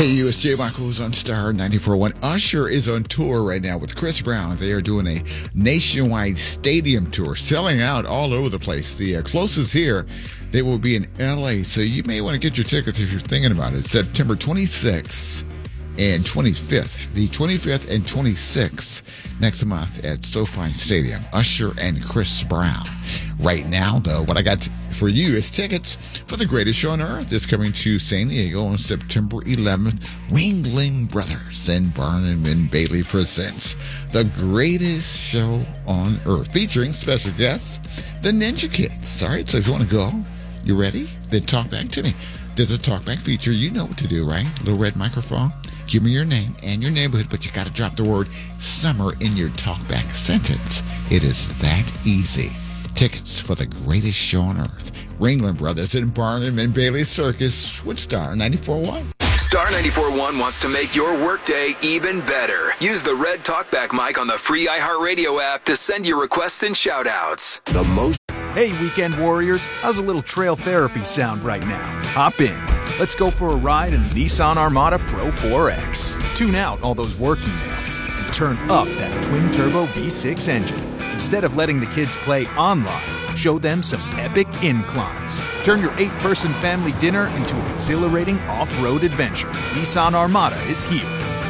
Hey, you, it's Jay Michaels on Star 94.1. Usher is on tour right now with Chris Brown. They are doing a nationwide stadium tour, selling out all over the place. The closest here, they will be in L.A., so you may want to get your tickets if you're thinking about it. September 26th and 25th. The 25th and 26th next month at SoFi Stadium. Usher and Chris Brown. Right now, though, what I got for you is tickets for The Greatest Show on Earth. It's coming to San Diego on September 11th. Ringling Brothers and Barnum and Bailey presents The Greatest Show on Earth, featuring special guests, the Ninja Kids. All right, so if you want to go, you ready? Then talk back to me. There's a talkback feature. You know what to do, right? Little red microphone. Give me your name and your neighborhood, but you got to drop the word summer in your talkback sentence. It is that easy. Tickets for The Greatest Show on Earth. Ringling Brothers and Barnum and Bailey Circus with Star 94.1. Star 94.1 wants to make your workday even better. Use the red talkback mic on the free iHeartRadio app to send your requests and shout-outs. Hey, weekend warriors. How's a little trail therapy sound right now? Hop in. Let's go for a ride in the Nissan Armada Pro 4X. Tune out all those work emails and turn up that twin-turbo V6 engine. Instead of letting the kids play online, show them some epic inclines. Turn your 8-person family dinner into an exhilarating off-road adventure. Nissan Armada is here.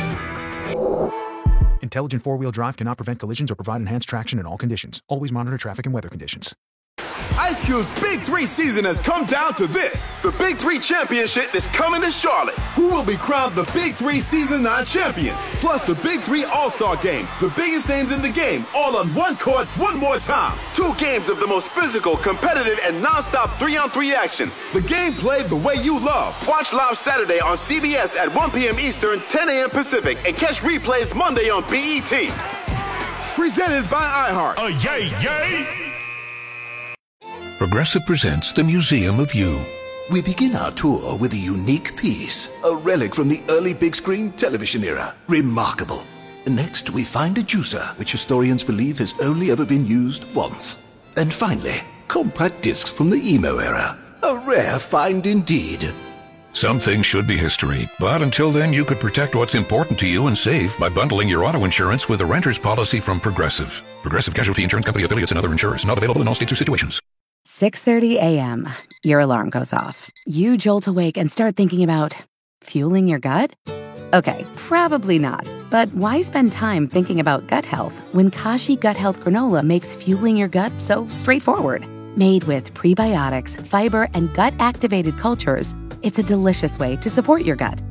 Intelligent four-wheel drive cannot prevent collisions or provide enhanced traction in all conditions. Always monitor traffic and weather conditions. Ice Cube's Big 3 season has come down to this. The Big 3 Championship is coming to Charlotte. Who will be crowned the Big 3 Season 9 champion? Plus the Big 3 All-Star Game. The biggest names in the game, all on one court, one more time. 2 games of the most physical, competitive, and non-stop 3-on-3 action. The game played the way you love. Watch live Saturday on CBS at 1 p.m. Eastern, 10 a.m. Pacific, and catch replays Monday on BET. Presented by iHeart. Yay, yay! Progressive presents the Museum of You. We begin our tour with a unique piece, a relic from the early big screen television era. Remarkable. Next, we find a juicer, which historians believe has only ever been used once. And finally, compact discs from the emo era. A rare find indeed. Some things should be history, but until then you could protect what's important to you and save by bundling your auto insurance with a renter's policy from Progressive. Progressive Casualty Insurance Company affiliates and other insurers. Not available in all states or situations. 6:30 a.m. Your alarm goes off. You jolt awake and start thinking about fueling your gut? Okay, probably not. But why spend time thinking about gut health when Kashi Gut Health Granola makes fueling your gut so straightforward? Made with prebiotics, fiber, and gut-activated cultures, it's a delicious way to support your gut.